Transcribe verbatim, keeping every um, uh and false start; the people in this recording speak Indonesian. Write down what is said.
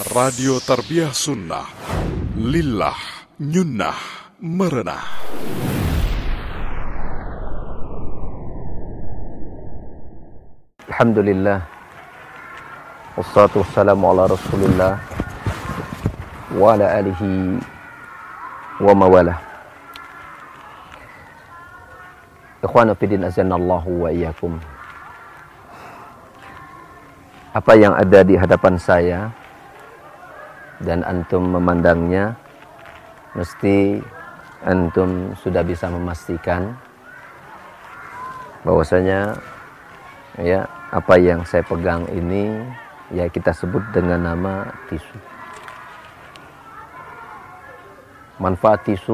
Radio Tarbiyah Sunnah, Lillah, Nyunnah, Merenah. Alhamdulillah, wassalatu wassalamu ala rasulillah wa ala alihi wa mawalah. Ikhwana fiddin azanallahu wa iyyakum. Apa yang ada di hadapan saya dan antum memandangnya, mesti antum sudah bisa memastikan bahwasanya ya, apa yang saya pegang ini ya kita sebut dengan nama tisu. Manfaat tisu